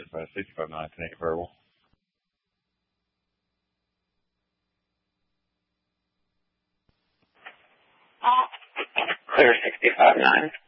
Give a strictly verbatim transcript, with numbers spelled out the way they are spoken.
if uh, sixty-five nine connect variable. Clear sixty-five nine.